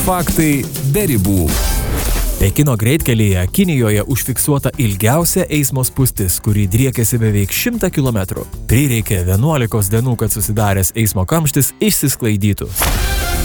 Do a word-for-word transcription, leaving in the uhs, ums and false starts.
Faktai be ribų. Pekino greitkelyje Kinijoje užfiksuota ilgiausia eismo spūstis, kuri driekėsi beveik šimtą kilometrų. Prireikė vienuolikos dienų, kad susidaręs eismo kamštis išsisklaidytų.